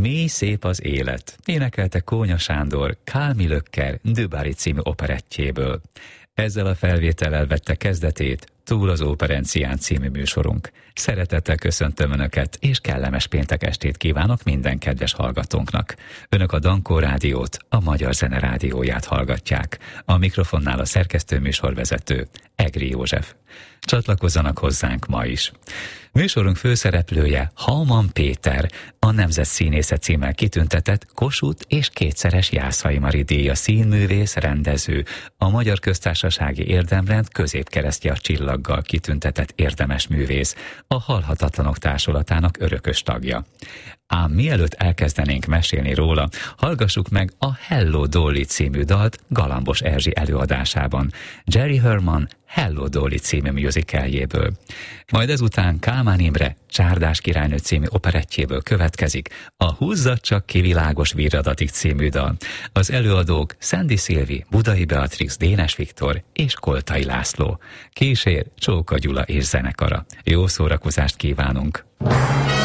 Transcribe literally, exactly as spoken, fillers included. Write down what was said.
Mély szép az élet, énekelte Kónya Sándor Kálmi Lökker Dubári című operettjéből. Ezzel a felvétellel vette kezdetét Túl az Óperencián című műsorunk. Szeretettel köszöntöm Önöket, és kellemes péntek estét kívánok minden kedves hallgatónknak. Önök a Dankó Rádiót, a Magyar Zene Rádióját hallgatják. A mikrofonnál a szerkesztő műsorvezető, Egri József. Csatlakozzanak hozzánk ma is. Műsorunk főszereplője Hauman Péter, a Nemzetszínésze címmel kitüntetett Kossuth és kétszeres Jászai Mari díja színművész, rendező, a Magyar Köztársasági Érdemrend középkeresztje a csillaggal kitüntetett érdemes művész, a Halhatatlanok Társulatának örökös tagja. Ám mielőtt elkezdenénk mesélni róla, hallgassuk meg a Hello Dolly című dalt Galambos Erzsi előadásában, Jerry Herman Hello Dolly című musicaljéből. Majd ezután Kálmán Imre Csárdás királynő című operettjéből következik a Húzzad csak ki világos virradatig című dal. Az előadók Szendi Szilvi, Budai Beatrix, Dénes Viktor és Koltai László. Kísér Csóka Gyula és zenekara. Jó szórakozást kívánunk!